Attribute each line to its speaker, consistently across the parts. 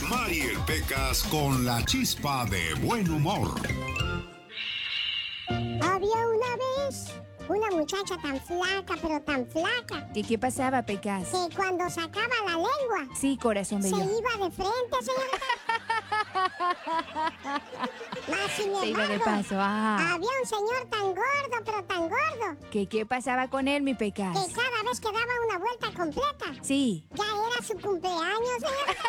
Speaker 1: Mariel Pecas con la chispa de buen humor.
Speaker 2: Había una vez una muchacha tan flaca, pero tan flaca.
Speaker 3: ¿Y qué pasaba, Pecas?
Speaker 2: Que cuando sacaba la lengua...
Speaker 3: Sí, corazón bello.
Speaker 2: Se iba de frente, señorita. Más sin embargo,
Speaker 3: Se iba de paso, ajá.
Speaker 2: había un señor tan gordo, pero tan gordo.
Speaker 3: ¿Qué pasaba con él, mi
Speaker 2: Que
Speaker 3: Pecas?
Speaker 2: cada vez que daba una vuelta completa...
Speaker 3: Sí.
Speaker 2: Ya era su cumpleaños, señorita.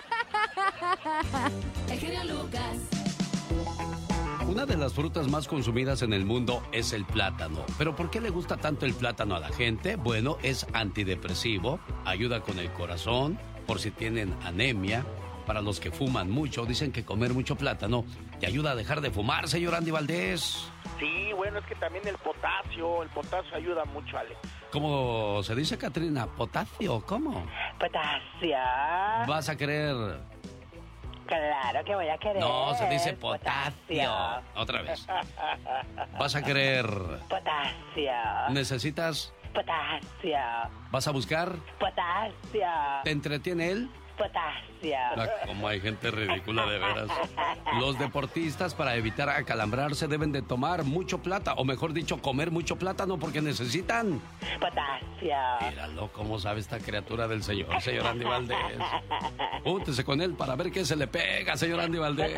Speaker 4: El genio Lucas.
Speaker 5: Una de las frutas más consumidas en el mundo es el plátano. ¿Pero por qué le gusta tanto el plátano a la gente? Bueno, es antidepresivo, ayuda con el corazón, por si tienen anemia. Para los que fuman mucho, dicen que comer mucho plátano te ayuda a dejar de fumar, señor Andy Valdés.
Speaker 6: Sí, bueno, es que también el potasio ayuda mucho, Alex.
Speaker 5: ¿Cómo se dice, Catrina? ¿Potasio? ¿Cómo?
Speaker 7: Potasio.
Speaker 5: ¿Vas a querer?
Speaker 7: Claro que voy a querer.
Speaker 5: No, se dice potasio. Otra vez. ¿Vas a querer?
Speaker 7: Potasio.
Speaker 5: ¿Necesitas?
Speaker 7: Potasio.
Speaker 5: ¿Vas a buscar?
Speaker 7: Potasio.
Speaker 5: ¿Te entretiene él?
Speaker 7: Potasio.
Speaker 5: Como hay gente ridícula, de veras. Los deportistas, para evitar acalambrarse, deben de tomar mucho plátano, o mejor dicho, comer mucho plátano porque necesitan
Speaker 7: potasio.
Speaker 5: Míralo, cómo sabe esta criatura del señor Andy Valdés. Júntese con él para ver qué se le pega, señor Andy Valdés.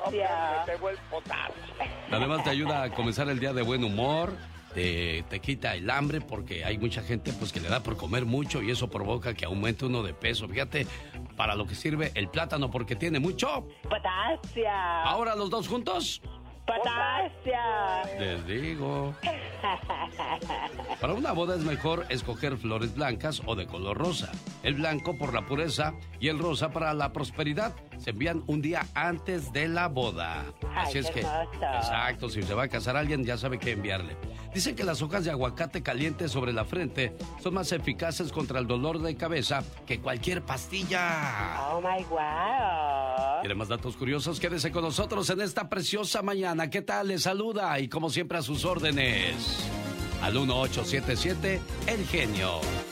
Speaker 5: Además te ayuda a comenzar el día de buen humor. Te quita el hambre porque hay mucha gente pues que le da por comer mucho y eso provoca que aumente uno de peso. Fíjate para lo que sirve el plátano porque tiene mucho
Speaker 7: potasio.
Speaker 5: Ahora los dos juntos.
Speaker 7: Potasio.
Speaker 5: Les digo. Para una boda es mejor escoger flores blancas o de color rosa. El blanco por la pureza y el rosa para la prosperidad. Se envían un día antes de la boda. Así es que, exacto, si se va a casar alguien ya sabe qué enviarle. Dicen que las hojas de aguacate calientes sobre la frente son más eficaces contra el dolor de cabeza que cualquier pastilla.
Speaker 7: Oh my wow.
Speaker 5: ¿Quiere más datos curiosos? Quédese con nosotros en esta preciosa mañana. ¿Qué tal? Les saluda y como siempre a sus órdenes al 1877 El Genio.